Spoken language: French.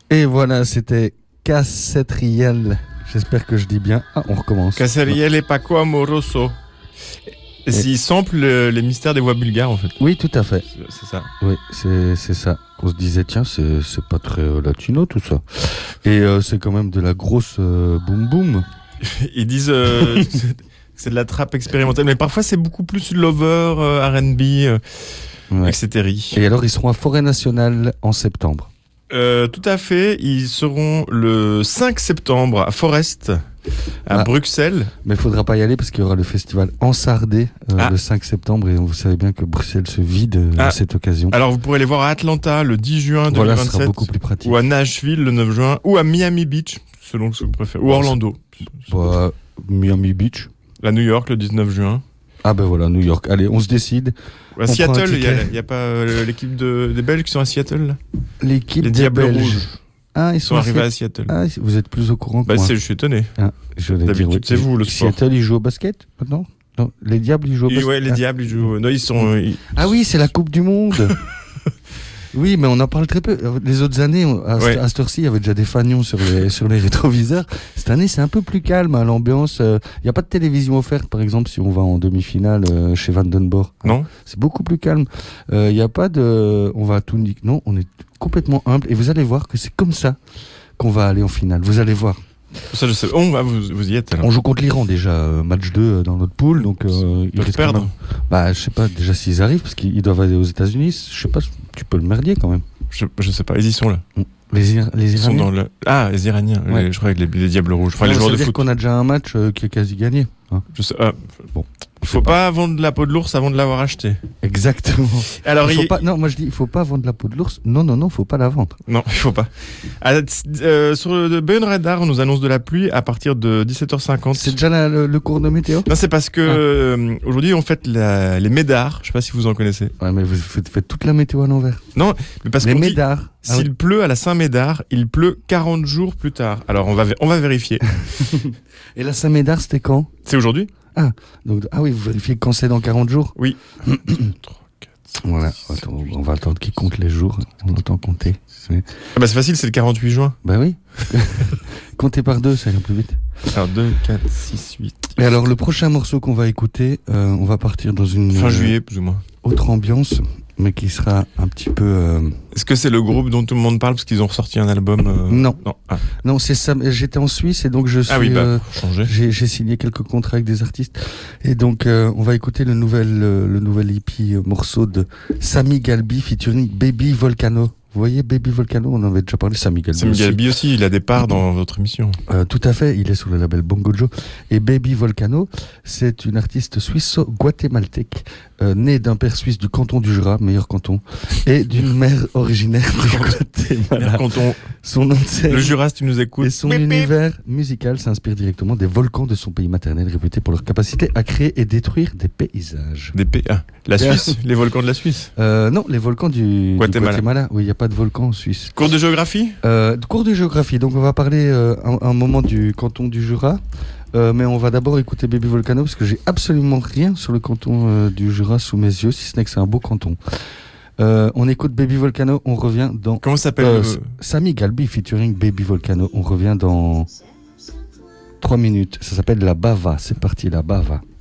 Et voilà, c'était Cacetriel. J'espère que je dis bien. Ah, on recommence. Cacetriel et Paco Amoroso. Et s'il sample les mystères des voix bulgares, en fait. Oui, tout à fait. C'est ça. Oui, c'est ça. On se disait, tiens, c'est pas très latino tout ça. Et c'est quand même de la grosse boum boum. Ils disent que c'est de la trappe expérimentale, mais parfois c'est beaucoup plus lover, R&B, etc. Et alors, ils seront à Forêt Nationale en septembre. Tout à fait. Ils seront le 5 septembre à Forest, à Bruxelles. Mais il faudra pas y aller parce qu'il y aura le festival Ensardé le 5 septembre et vous savez bien que Bruxelles se vide à cette occasion. Alors vous pourrez les voir à Atlanta le 10 juin 2027. Voilà, ce sera beaucoup plus pratique. Ou à Nashville le 9 juin, ou à Miami Beach, selon ce que vous préférez. Ou Orlando. Miami Beach. À New York le 19 juin. Ah ben voilà, New York. Allez, on se décide. À Seattle, il y a pas l'équipe des Belges qui sont à Seattle là. L'équipe des des Diables Belges. Rouges. Ah, ils sont arrivés à Seattle. Ah, vous êtes plus au courant que moi. Je suis étonné. Ah, d'habitude, c'est vous le sport. Seattle, ils jouent au basket maintenant ? Non, les Diables, ils jouent au basket. Ouais, les Diables, ils jouent. Non, ils sont. Ah oui, c'est la Coupe du Monde. Oui, mais on en parle très peu. Les autres années, à cette heure-ci, il y avait déjà des fanions sur les rétroviseurs. Cette année, c'est un peu plus calme, hein, l'ambiance. Il n'y a pas de télévision offerte, par exemple, si on va en demi-finale chez Van Den Borre. Non. C'est beaucoup plus calme. Il n'y a pas de... On va tout dire. Non, on est complètement humble. Et vous allez voir que c'est comme ça qu'on va aller en finale. Vous allez voir. Ça, je sais. Vous y êtes alors. On joue contre l'Iran déjà, match 2 dans notre poule. Donc, ils risquent perdre. Je sais pas déjà s'ils arrivent, parce qu'ils doivent aller aux États-Unis. Je sais pas, tu peux le merdier quand même. Je sais pas, ils y sont là. Les Iraniens. Ils sont dans les Iraniens. Ouais. Je crois avec les Diables Rouges. Enfin, les joueurs de foot. qu'on a déjà un match qui est quasi gagné. Hein. Je sais. Bon. Il faut pas vendre la peau de l'ours avant de l'avoir acheté. Exactement. Alors non, moi je dis, il faut pas vendre la peau de l'ours. Non, faut pas la vendre. Non, il faut pas. Sur le Bayonne Radar, on nous annonce de la pluie à partir de 17h50. C'est déjà le cours de météo ? Non, c'est parce que aujourd'hui on fête les médars. Je sais pas si vous en connaissez. Ouais, mais vous faites toute la météo à l'envers. Non, mais parce que les médars. S'il pleut à la Saint-Médard, il pleut 40 jours plus tard. Alors on va vérifier. Et la Saint-Médard, c'était quand ? C'est aujourd'hui. Oui, vous vérifiez quand c'est dans 40 jours ? Oui. 3, 4, voilà, on va attendre qu'il compte les jours. On entend compter. C'est facile, c'est le 48 juin. Bah oui. Comptez par 2, ça ira plus vite. Alors 2, 4, 6, 8. Et alors le prochain morceau qu'on va écouter, on va partir dans une... Fin juillet, plus ou moins. Autre ambiance, mais qui sera un petit peu... Est-ce que c'est le groupe dont tout le monde parle parce qu'ils ont ressorti un album Non. Non, c'est ça. J'étais en Suisse et donc je suis... j'ai signé quelques contrats avec des artistes. Et donc on va écouter le nouvel hippie morceau de Sami Galbi featuring Baby Volcano. Vous voyez Baby Volcano, on en avait déjà parlé, Sami Galbi. Sami Galbi aussi, il a des parts dans votre émission. Tout à fait, il est sur le label Bongo Joe. Et Baby Volcano, c'est une artiste suisse-guatémaltèque, née d'un père suisse du canton du Jura, meilleur canton, et d'une mère originaire du Guatemala. Canton. Son nom de scène, le Jura, si tu nous écoutes. Et son univers musical s'inspire directement des volcans de son pays maternel, réputé pour leur capacité à créer et détruire des paysages. La Suisse, les volcans de la Suisse. Non, les volcans du Guatemala. Oui, il n'y a pas de volcan en Suisse. Cours de géographie. Cours de géographie. Donc on va parler un moment du canton du Jura. Mais on va d'abord écouter Baby Volcano parce que j'ai absolument rien sur le canton du Jura sous mes yeux, si ce n'est que c'est un beau canton. On écoute Baby Volcano, on revient dans... Comment ça s'appelle Sami Galbi featuring Baby Volcano. On revient dans 3 minutes. Ça s'appelle La Bava. C'est parti, La Bava.